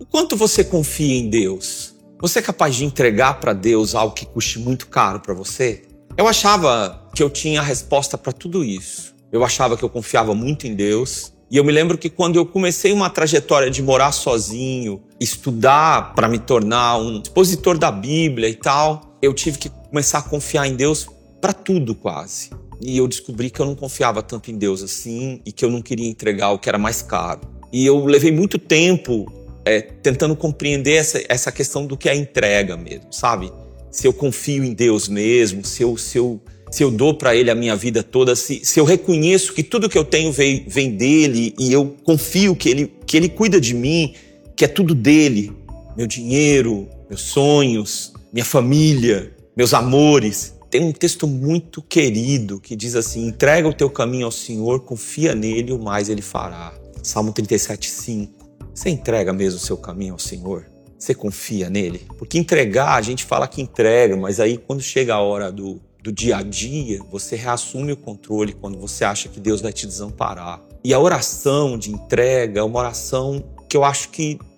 O quanto você confia em Deus? Você é capaz de entregar para Deus algo que custe muito caro para você? Eu achava que eu tinha a resposta para tudo isso. Eu achava que eu confiava muito em Deus. E eu me lembro que quando eu comecei uma trajetória de morar sozinho, estudar para me tornar um expositor da Bíblia e tal, eu tive que começar a confiar em Deus para tudo quase. E eu descobri que eu não confiava tanto em Deus assim e que eu não queria entregar o que era mais caro. E eu levei muito tempo tentando compreender essa questão do que é a entrega mesmo, sabe? Se eu confio em Deus mesmo, se eu dou para Ele a minha vida toda, se eu reconheço que tudo que eu tenho vem dEle e eu confio que ele cuida de mim, que é tudo dEle, meu dinheiro, meus sonhos, minha família, meus amores. Tem um texto muito querido que diz assim: entrega o teu caminho ao Senhor, confia nele, o mais Ele fará. Salmo 37:5. Você entrega mesmo o seu caminho ao Senhor? Você confia nele? Porque entregar, a gente fala que entrega, mas aí quando chega a hora do dia a dia, você reassume o controle quando você acha que Deus vai te desamparar. E a oração de entrega é uma oração que eu acho que